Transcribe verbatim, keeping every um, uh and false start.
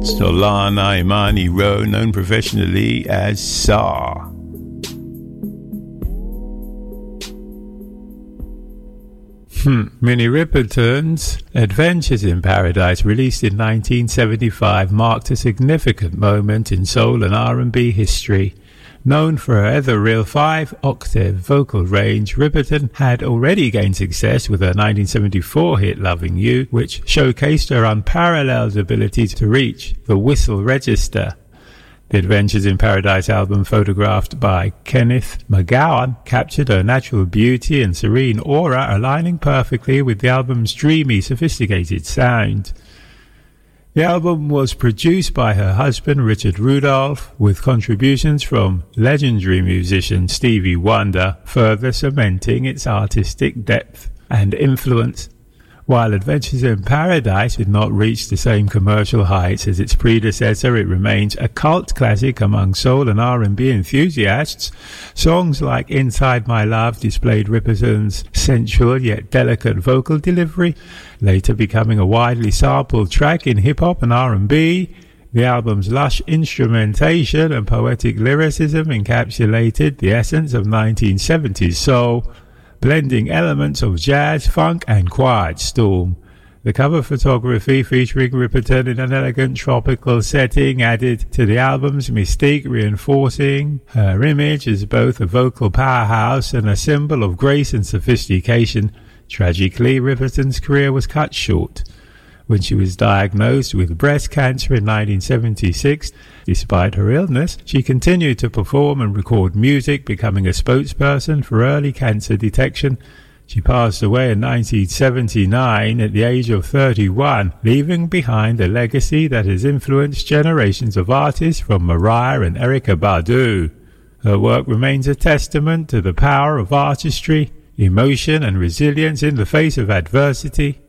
Solana Imani Rowe, known professionally as S A R. Hmm. Minnie Riperton's Adventures in Paradise, released in nineteen seventy-five, marked a significant moment in soul and R and B history. Known for her ethereal five-octave vocal range, Riperton had already gained success with her nineteen seventy-four hit Loving You, which showcased her unparalleled ability to reach the whistle register. The Adventures in Paradise album, photographed by Kenneth McGowan, captured her natural beauty and serene aura, aligning perfectly with the album's dreamy, sophisticated sound. The album was produced by her husband Richard Rudolph, with contributions from legendary musician Stevie Wonder, further cementing its artistic depth and influence. While Adventures in Paradise did not reach the same commercial heights as its predecessor, it remains a cult classic among soul and R and B enthusiasts. Songs like Inside My Love displayed Riperton's sensual yet delicate vocal delivery, later becoming a widely sampled track in hip-hop and R and B. The album's lush instrumentation and poetic lyricism encapsulated the essence of nineteen seventies soul, blending elements of jazz, funk, and quiet storm. The cover photography, featuring Riperton in an elegant tropical setting, added to the album's mystique, reinforcing her image as both a vocal powerhouse and a symbol of grace and sophistication. Tragically, Riperton's career was cut short when she was diagnosed with breast cancer in nineteen seventy-six. Despite her illness, she continued to perform and record music, becoming a spokesperson for early cancer detection. She passed away in nineteen seventy-nine at the age of thirty-one, leaving behind a legacy that has influenced generations of artists from Mariah and Erykah Badu. Her work remains a testament to the power of artistry, emotion, and resilience in the face of adversity.